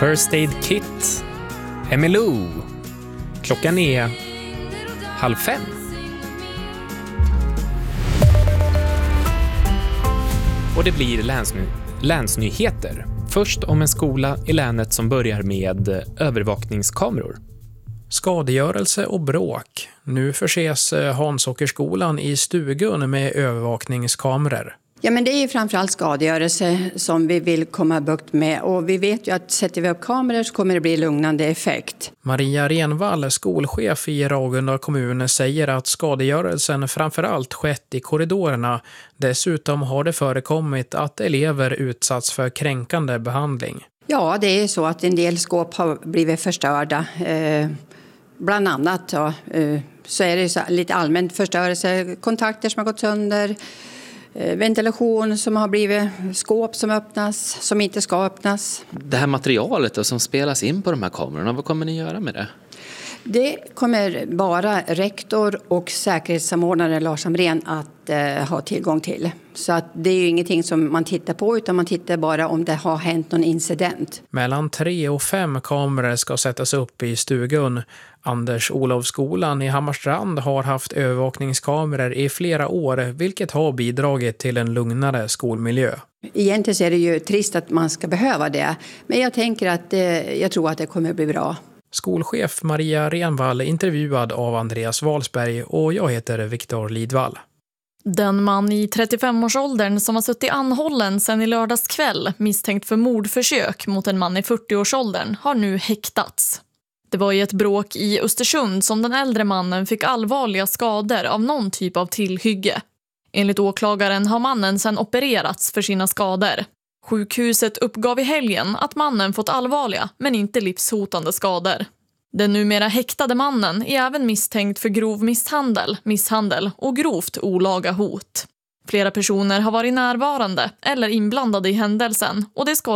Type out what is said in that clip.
First Aid Kit, Emmylou. Klockan är 4:30. Och det blir länsnyheter. Först om en skola i länet som börjar med övervakningskameror. Skadegörelse och bråk. Nu förses Hansåkerskolan i Stugun med övervakningskameror. Ja, men det är ju framförallt skadegörelse som vi vill komma bukt med. Och vi vet ju att sätter vi upp kameror så kommer det bli lugnande effekt. Maria Renvall, skolchef i Ragunda kommun, säger att skadegörelsen framförallt skett i korridorerna. Dessutom har det förekommit att elever utsatts för kränkande behandling. Ja, det är så att en del skåp har blivit förstörda. Bland annat så är det så lite allmänt förstörelse, kontakter som har gått sönder. Ventilation som har blivit, skåp som öppnas, som inte ska öppnas. Det här materialet då, som spelas in på de här kamerorna, vad kommer ni göra med det? Det kommer bara rektor och säkerhetssamordnare Lars Amrén att ha tillgång till. Så att det är ju ingenting som man tittar på, utan man tittar bara om det har hänt någon incident. Mellan 3 och 5 kameror ska sättas upp i Stugun. Anders Olofsskolan i Hammarstrand har haft övervakningskameror i flera år, vilket har bidragit till en lugnare skolmiljö. Egentligen så är det ju trist att man ska behöva det, men jag tänker att jag tror att det kommer bli bra. Skolchef Maria Renvall intervjuad av Andreas Walsberg och jag heter Viktor Lidvall. Den man i 35-årsåldern som har suttit anhållen sedan i lördags kväll misstänkt för mordförsök mot en man i 40-årsåldern har nu häktats. Det var i ett bråk i Östersund som den äldre mannen fick allvarliga skador av någon typ av tillhygge. Enligt åklagaren har mannen sedan opererats för sina skador. Sjukhuset uppgav i helgen att mannen fått allvarliga men inte livshotande skador. Den numera häktade mannen är även misstänkt för grov misshandel och grovt olaga hot. Flera personer har varit närvarande eller inblandade i händelsen och det ska